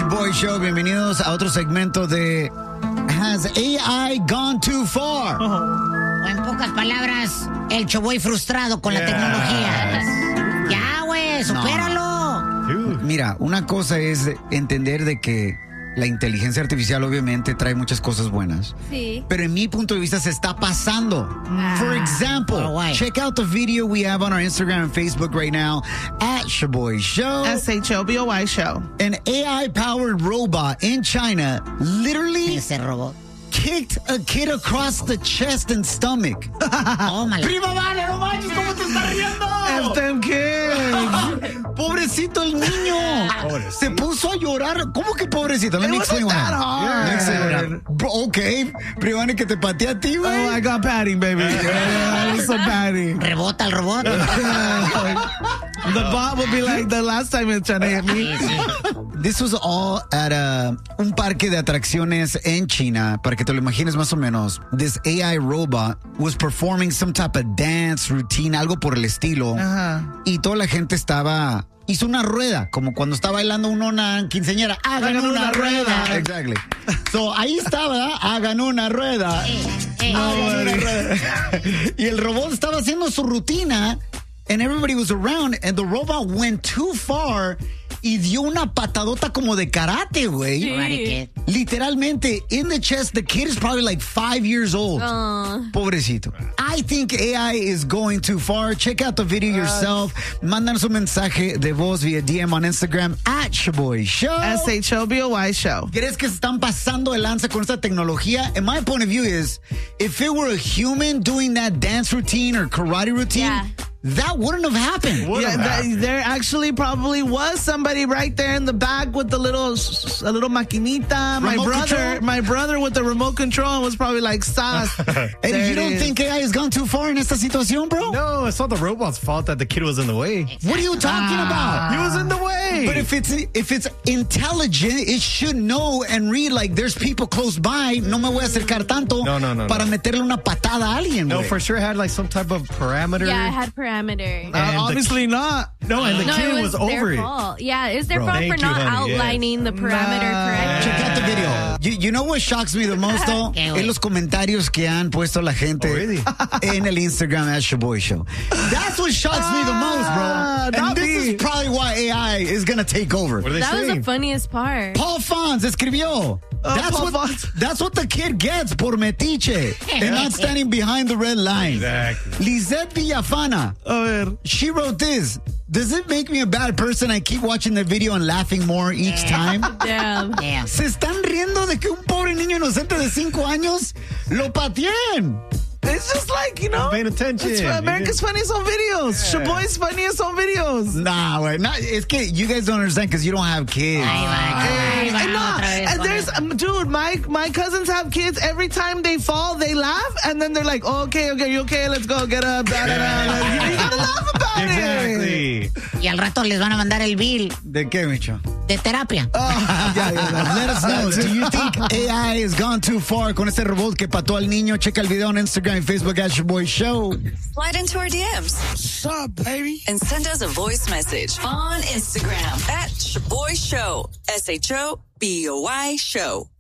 Boy Show. Bienvenidos a otro segmento de Has AI Gone Too Far? O en pocas palabras, el Shoboy frustrado con la tecnología. Ya, güey, supéralo. No. Mira, una cosa es entender de que la inteligencia artificial obviamente trae muchas cosas buenas. Sí. Pero en mi punto de vista se está pasando. For example, check out the video we have on our Instagram and Facebook right now at Shoboy Show. SHOBOY Show. An AI-powered robot in China literally Ese robot. kicked a kid across the chest and stomach. Tómala. ¡Prima Vale, no manches! ¿Cómo te estás riendo? Them kids. Pobrecito el niño. Se puso a llorar. ¿Cómo que pobrecito? Let me explain wasn't what that happened. hard. Ok. Privane, que te patea a ti, güey. Oh, I got padding, baby. I was so padding. Rebota el robot. The bot will be like the last time it's trying to hit me. This was all at un parque de atracciones en China. Para que te lo imagines más o menos. This AI robot was performing some type of dance routine, algo por el estilo. Y toda la gente hizo una rueda, como cuando está bailando una quinceañera. Hagan una rueda. Exactly. So ahí estaba, hagan una rueda. Hagan una rueda. Y el robot estaba haciendo su rutina. And everybody was around, and the robot went too far y dio una patadota como de karate, güey. Sí. Literalmente, in the chest. The kid is probably like 5 years old. Pobrecito. I think AI is going too far. Check out the video yourself. Mándanos un mensaje de voz via DM on Instagram at Shoboy Show. SHOBOY Show. ¿Crees que se están pasando de lanza con esta tecnología? And my point of view is, if it were a human doing that dance routine or karate routine, that wouldn't have happened. There actually probably was somebody right there in the back with a little maquinita. My brother with the remote control was probably like, "Sas." And you don't think AI has gone too far in esta situación, bro? No, it's not the robot's fault that the kid was in the way. What are you talking about? He was in the way. But if it's intelligent, it should know and read like there's people close by. No me voy a acercar tanto para meterle una patada a alguien. No, güey. for sure it had like some type of parameter. Yeah, it had parameter. Obviously not. No, and the kid it was their over it. fault. Yeah, it's their Bro, fault thank for you, not honey. outlining the parameter correctly. Check out the video. You know what shocks me the most, though? En los comentarios que han puesto la gente en el Instagram at Shoboy Show. That's what shocks me the most, bro. And this is probably why AI is going to take over. What are they That was saying? the funniest part. Paul Fonz escribió. That's what the kid gets por metiche and not standing behind the red line. Exactly. Lizette Villafana. She wrote this. Does it make me a bad person? I keep watching the video and laughing more each time. Damn. Se están riendo de que un pobre niño inocente de 5 años lo pateen. It's just like, you know, I'm paying attention. It's America's Funniest Home Videos. Shoboy's Funniest Home Videos. Nah, güey. Es que you guys don't understand because you don't have kids. And there's, dude, my cousins have kids. Every time they fall, they laugh, and then they're like, okay, you okay? Let's go, get up. Da, da, da. You gotta laugh about Exactly. Y al rato les van a mandar el bill ¿De qué, Micho? de terapia. Let us know. Do you think AI has gone too far con este robot que pató al niño? Checa el video en Instagram and Facebook at Shoboy Show. Slide into our DMs. What's up, baby? And send us a voice message on Instagram at Shoboy Show. SHOBOY Show.